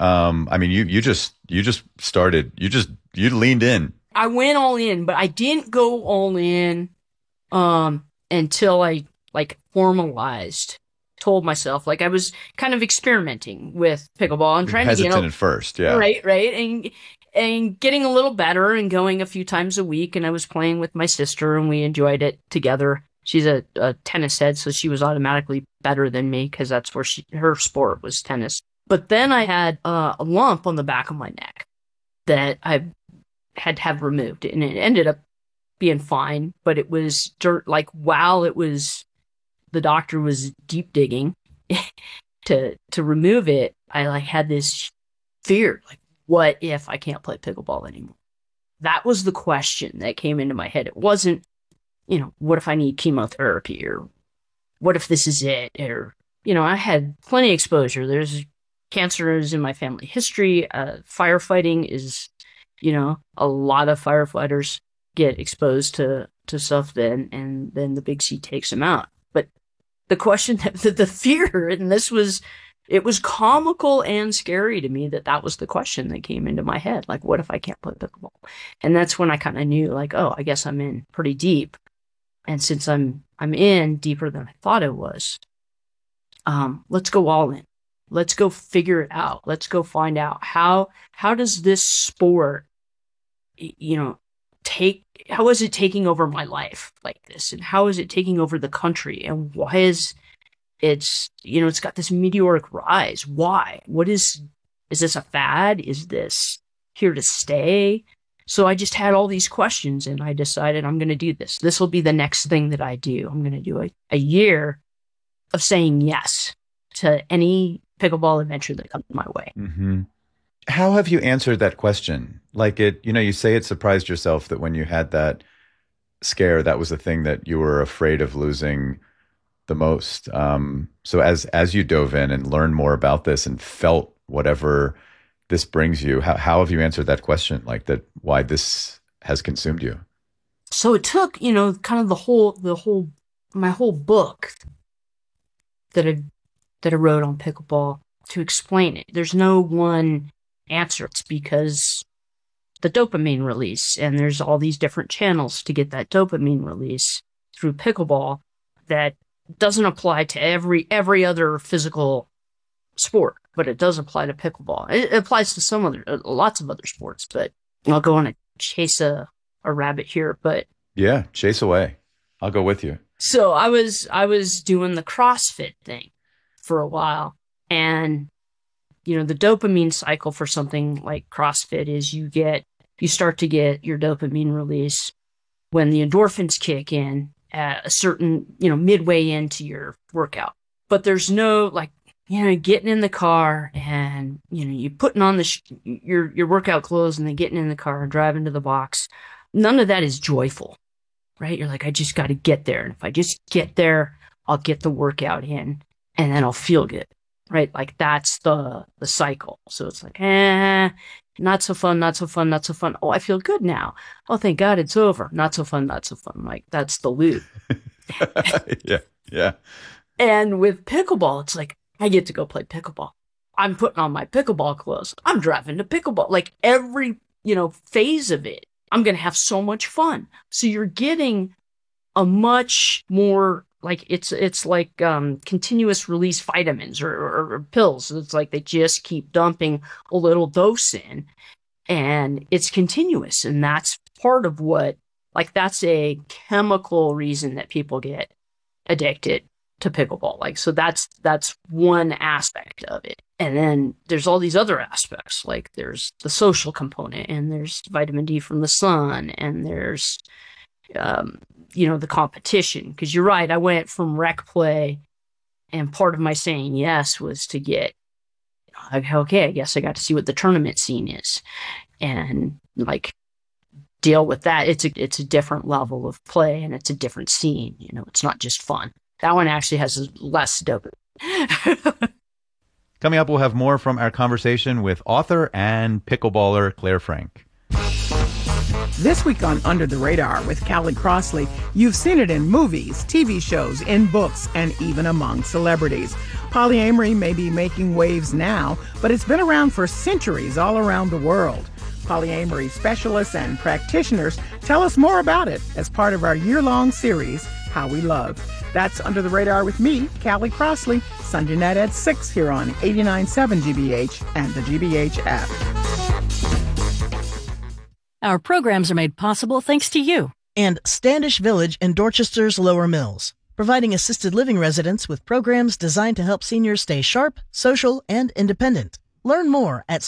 Speaker 7: You leaned in.
Speaker 21: I went all in, but I didn't go all in until I formalized, told myself, I was kind of experimenting with pickleball and trying to get
Speaker 7: hesitant at first, yeah.
Speaker 21: Right. And getting a little better and going a few times a week. And I was playing with my sister and we enjoyed it together. She's a tennis head, so she was automatically better than me because that's where her sport was tennis. But then I had a lump on the back of my neck that I had to have removed, and it ended up being fine. But it was while the doctor was deep digging to remove it, I had this fear, what if I can't play pickleball anymore? That was the question that came into my head. It wasn't, what if I need chemotherapy, or what if this is it? Or, I had plenty of exposure. There's cancer is in my family history. Firefighting is, a lot of firefighters get exposed to stuff and then the big C takes them out. But the question, the fear, and it was comical and scary to me that was the question that came into my head. What if I can't play pickleball? And that's when I kind of knew, I guess I'm in pretty deep. And since I'm in deeper than I thought it was, let's go all in. Let's go figure it out. Let's go find out how does this sport, how is it taking over my life like this? And how is it taking over the country? And why is it's got this meteoric rise? Why? What is Is this a fad? Is this here to stay? So I just had all these questions, and I decided I'm going to do this. This will be the next thing that I do. I'm going to do a year of saying yes to any pickleball adventure that comes my way.
Speaker 7: Mm-hmm. How have you answered that question? Like you say it surprised yourself that when you had that scare, that was the thing that you were afraid of losing the most. So as you dove in and learned more about this and felt whatever this brings you, how have you answered that question? Like that, why this has consumed you?
Speaker 21: So it took, kind of my whole book that I wrote on pickleball to explain it. There's no one answer. It's because the dopamine release, and there's all these different channels to get that dopamine release through pickleball that doesn't apply to every other physical sport, but it does apply to pickleball. It applies to lots of other sports, but I'll go on a chase a rabbit here, but
Speaker 7: yeah, chase away. I'll go with you.
Speaker 21: So I was doing the CrossFit thing for a while, and the dopamine cycle for something like CrossFit is you start to get your dopamine release when the endorphins kick in at a certain, midway into your workout. But there's no getting in the car and, you putting on your workout clothes and then getting in the car and driving to the box. None of that is joyful, right? You're like, I just got to get there. And if I just get there, I'll get the workout in and then I'll feel good, right? Like that's the cycle. So it's like, not so fun, not so fun, not so fun. Oh, I feel good now. Oh, thank God it's over. Not so fun, not so fun. Like that's the loop.
Speaker 7: Yeah.
Speaker 21: And with pickleball, it's like, I get to go play pickleball. I'm putting on my pickleball clothes. I'm driving to pickleball. Like every, phase of it, I'm going to have so much fun. So you're getting a much more it's like continuous release vitamins or pills. It's like they just keep dumping a little dose in and it's continuous. And that's part of that's a chemical reason that people get addicted to pickleball. So that's one aspect of it. And then there's all these other aspects, like there's the social component and there's vitamin D from the sun and there's, the competition. Cause you're right. I went from rec play and part of my saying yes was to get, okay, I guess I got to see what the tournament scene is and deal with that. It's a different level of play and it's a different scene. It's not just fun. That one actually has less dopamine.
Speaker 7: Coming up, we'll have more from our conversation with author and pickleballer Claire Frank.
Speaker 15: This week on Under the Radar with Callie Crossley, you've seen it in movies, TV shows, in books, and even among celebrities. Polyamory may be making waves now, but it's been around for centuries all around the world. Polyamory specialists and practitioners tell us more about it as part of our year-long series, How We Love. That's Under the Radar with me, Callie Crossley, Sunday night at 6 here on 89.7 GBH and the GBH app.
Speaker 5: Our programs are made possible thanks to you.
Speaker 6: And Standish Village in Dorchester's Lower Mills, providing assisted living residents with programs designed to help seniors stay sharp, social, and independent. Learn more at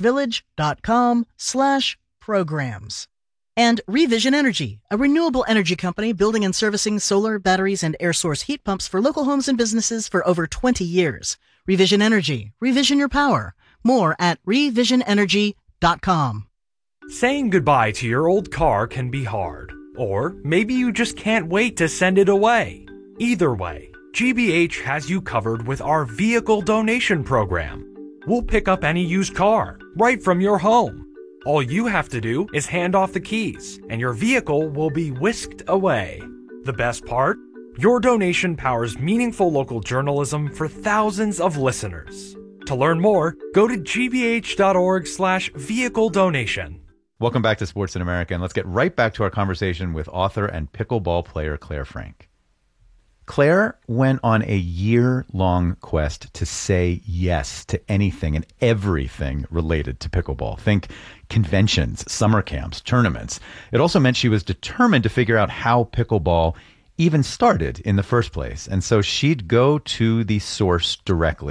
Speaker 6: standishvillage.com/programs. And Revision Energy, a renewable energy company building and servicing solar, batteries, and air source heat pumps for local homes and businesses for over 20 years. Revision Energy. Revision your power. More at revisionenergy.com.
Speaker 1: Saying goodbye to your old car can be hard. Or maybe you just can't wait to send it away. Either way, GBH has you covered with our vehicle donation program. We'll pick up any used car right from your home. All you have to do is hand off the keys, and your vehicle will be whisked away. The best part? Your donation powers meaningful local journalism for thousands of listeners. To learn more, go to gbh.org/vehicle donation.
Speaker 7: Welcome back to Sports in America, and let's get right back to our conversation with author and pickleball player Claire Frank. Claire went on a year-long quest to say yes to anything and everything related to pickleball. Think conventions, summer camps, tournaments. It also meant she was determined to figure out how pickleball even started in the first place. And so she'd go to the source directly,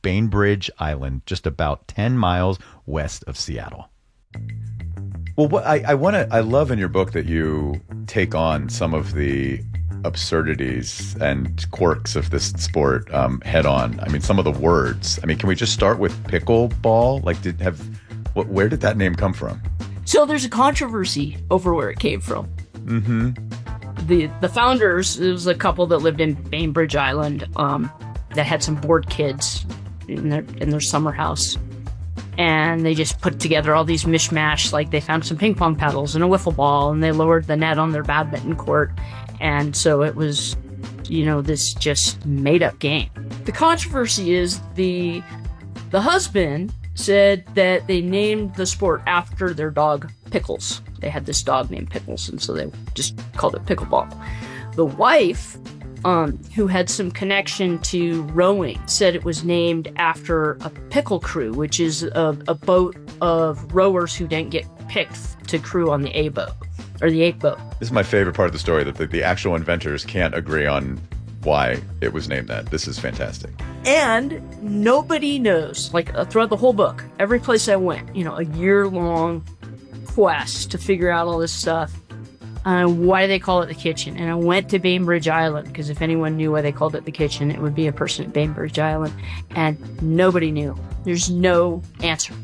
Speaker 7: Bainbridge Island, just about 10 miles west of Seattle. Well, what I love in your book that you take on some of the absurdities and quirks of this sport head on. I mean, some of the words. I mean, can we just start with pickleball? Like, where did that name come from?
Speaker 21: So there's a controversy over where it came from.
Speaker 7: Mm-hmm.
Speaker 21: The founders, it was a couple that lived in Bainbridge Island that had some bored kids in their summer house. And they just put together all these mishmash, like they found some ping pong paddles and a wiffle ball, and they lowered the net on their badminton court. And so it was, this just made up game. The controversy is the husband said that they named the sport after their dog Pickles. They had this dog named Pickles, and so they just called it pickleball. The wife, who had some connection to rowing, said it was named after a pickle crew, which is a boat of rowers who didn't get picked to crew on the A boat, or the 8 boat.
Speaker 7: This is my favorite part of the story, that the actual inventors can't agree on why it was named that. This is fantastic.
Speaker 21: And nobody knows, like throughout the whole book, every place I went, a year-long quest to figure out all this stuff. Why do they call it the kitchen? And I went to Bainbridge Island, because if anyone knew why they called it the kitchen, it would be a person at Bainbridge Island. And nobody knew. There's no answer.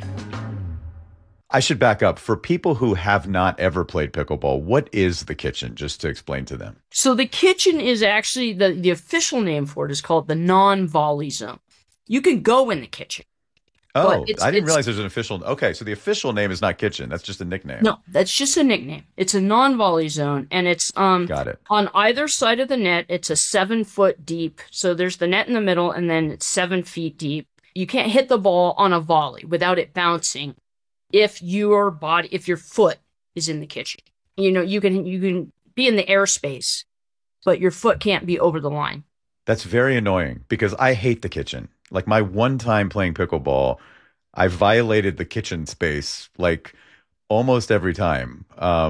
Speaker 7: I should back up. For people who have not ever played pickleball, what is the kitchen, just to explain to them?
Speaker 21: So the kitchen is actually, the official name for it is called the non-volley zone. You can go in the kitchen.
Speaker 7: Oh, I didn't realize there's an official. Okay, so the official name is not kitchen. That's just a nickname.
Speaker 21: No, that's just a nickname. It's a non-volley zone, and it's
Speaker 7: Got it.
Speaker 21: On either side of the net. It's a 7 foot deep. So there's the net in the middle, and then it's 7 feet deep. You can't hit the ball on a volley without it bouncing. If your foot is in the kitchen, you can be in the airspace, but your foot can't be over the line.
Speaker 7: That's very annoying, because I hate the kitchen. Like, my one time playing pickleball, I violated the kitchen space like almost every time.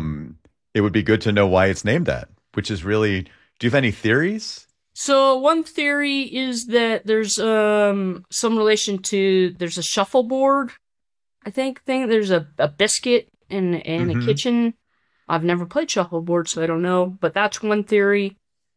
Speaker 7: It would be good to know why it's named that, which is really, do you have any theories?
Speaker 21: So one theory is that there's some relation to, there's a shuffleboard, I think there's a biscuit in a kitchen. I've never played shuffleboard, so I don't know, but that's one theory.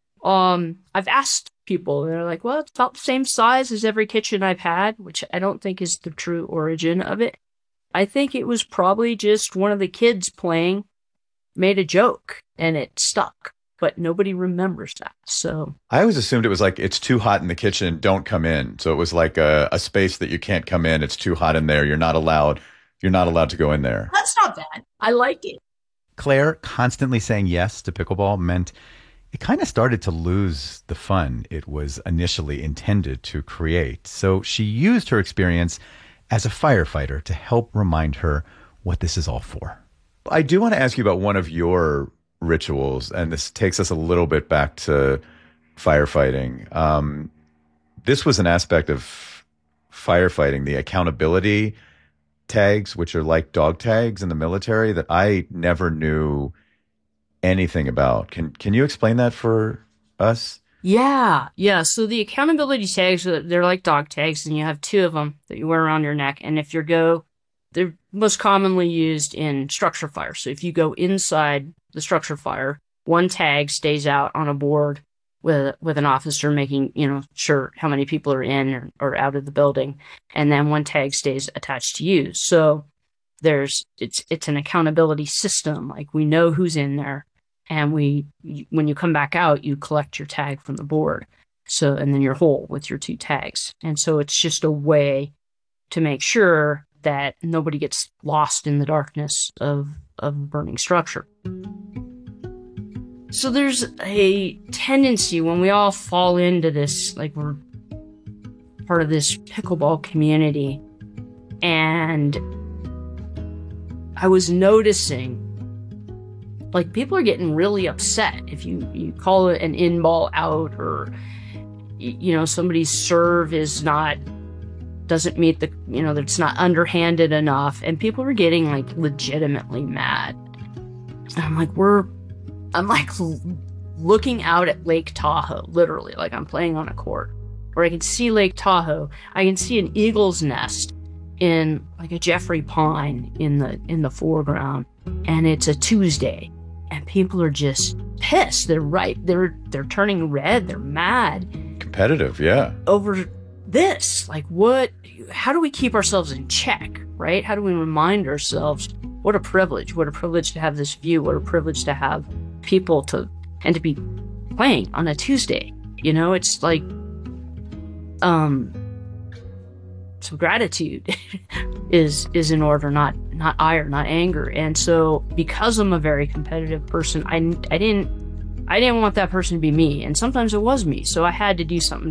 Speaker 21: I've asked people, they're like, well, it's about the same size as every kitchen I've had, which I don't think is the true origin of it. I think it was probably just one of the kids playing made a joke and it stuck, but nobody remembers that. So
Speaker 7: I always assumed it was like, it's too hot in the kitchen, don't come in. So it was like a space that you can't come in. It's too hot in there. You're not allowed to go in there.
Speaker 21: That's not bad. I like it.
Speaker 7: Claire constantly saying yes to pickleball meant it kind of started to lose the fun it was initially intended to create. So she used her experience as a firefighter to help remind her what this is all for. I do want to ask you about one of your rituals, and this takes us a little bit back to firefighting. This was an aspect of firefighting, the accountability tags, which are like dog tags in the military, that I never knew anything about. Can you explain that for us?
Speaker 21: Yeah. So the accountability tags, they're like dog tags, and you have 2 of them that you wear around your neck. And if they're most commonly used in structure fire. So if you go inside the structure fire, one tag stays out on a board with an officer making, sure how many people are in or out of the building. And then one tag stays attached to you. So it's an accountability system. Like, we know who's in there. And when you come back out, you collect your tag from the board. So, and then you're whole with your 2 tags. And so it's just a way to make sure that nobody gets lost in the darkness of burning structure. So there's a tendency when we all fall into this, like, we're part of this pickleball community. And I was noticing, like, people are getting really upset if you call it an in-ball out, or, somebody's serve doesn't meet that it's not underhanded enough, and people are getting, like, legitimately mad. And I'm like looking out at Lake Tahoe, literally, like I'm playing on a court. or I can see Lake Tahoe. I can see an eagle's nest in like a Jeffrey Pine in the foreground, and it's a Tuesday, and people are just pissed. They're turning red. They're mad.
Speaker 7: Competitive, yeah.
Speaker 21: Over this, like, how do we keep ourselves in check, right? How do we remind ourselves what a privilege to have this view, what a privilege to have people to be playing on a Tuesday. You know, it's like some gratitude is in order, not ire, not anger. And so because I'm a very competitive person, I didn't want that person to be me, and sometimes it was me, so I had to do something